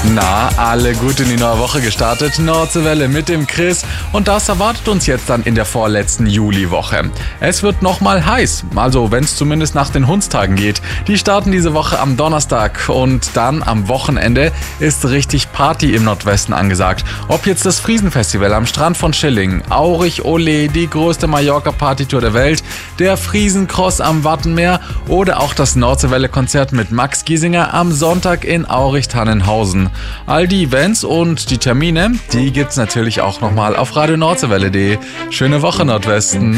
Na, alle gut in die neue Woche gestartet. Nordseewelle mit dem Chris. Und das erwartet uns jetzt dann in der vorletzten Juliwoche. Es wird nochmal heiß, also wenn es zumindest nach den Hundstagen geht. Die starten diese Woche am Donnerstag und dann am Wochenende ist richtig Party im Nordwesten angesagt. Ob jetzt das Friesenfestival am Strand von Schilling, Aurich Ole, die größte Mallorca-Partytour der Welt, der Friesencross am Wattenmeer oder auch das Nordseewelle-Konzert mit Max Giesinger am Sonntag in Aurich-Tannenhausen. All die Events und die Termine, die gibt's natürlich auch nochmal auf radionordsewelle.de. Schöne Woche, Nordwesten.